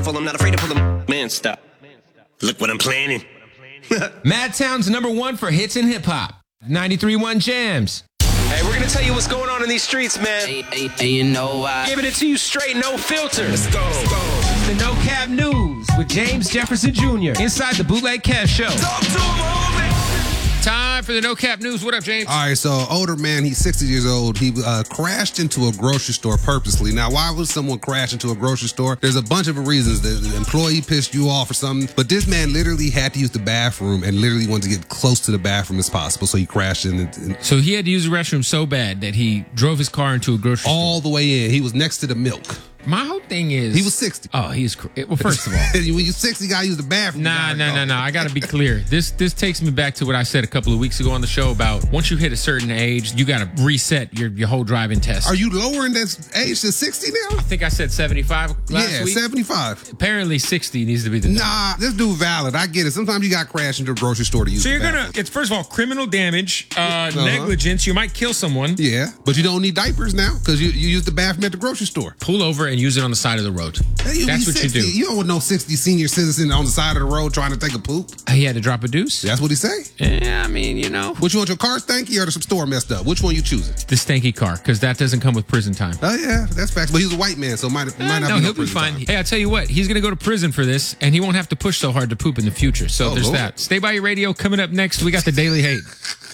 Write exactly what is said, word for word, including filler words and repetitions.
plentiful. I'm not afraid to pull them. Man, stop. Look what I'm planning. Madtown's number one for hits and hip hop. ninety-three point one Jams. Hey, we're gonna tell you what's going on in these streets, man. Hey, hey, hey, you know why? Giving it to you straight, no filter. Let's go. Let's go. The No Cap News with James Jefferson Junior inside the Bootleg Cash Show. Talk to him, homie. Time for the No Cap News. What up, James? All right, so older man, he's sixty years old. He uh, crashed into a grocery store purposely. Now, why would someone crash into a grocery store? There's a bunch of reasons. The, the employee pissed you off or something, but this man literally had to use the bathroom and literally wanted to get close to the bathroom as possible, so he crashed in. And, and So he had to use the restroom so bad that he drove his car into a grocery store. all the way in. He was next to the milk. My whole thing is... He was sixty. Oh, he's... Cr- well, first of all... when you're sixty, you gotta use the bathroom. Nah, nah, nah, nah. I got to be clear. This this takes me back to what I said a couple of weeks ago on the show about once you hit a certain age, you got to reset your, your whole driving test. Are you lowering that age to sixty now? I think I said seventy-five last yeah, week. seventy-five. Apparently sixty needs to be the... Nah, this dude valid. I get it. Sometimes you got to crash into a grocery store to use So the you're going bathroom. to... It's first of all, criminal damage, uh, Uh-huh. negligence. You might kill someone. Yeah, but you don't need diapers now because you, you use the bathroom at the grocery store. Pull over and use it on the side of the road. Hey, you That's be what you sixty. do. You don't want no sixty senior citizen on the side of the road trying to take a poop. He had to drop a deuce? That's what he say. Yeah, I mean, you know. Which you want, your car stanky or the store messed up? Which one you choosing? The stanky car, because that doesn't come with prison time. Oh yeah, that's facts. But he's a white man, so might, might Uh, not no, be he'll be prison fine. time. Hey, I tell you what, he's going to go to prison for this, and he won't have to push so hard to poop in the future. So Oh, there's Lord. that. Stay by your radio. Coming up next, we got the Daily Hate.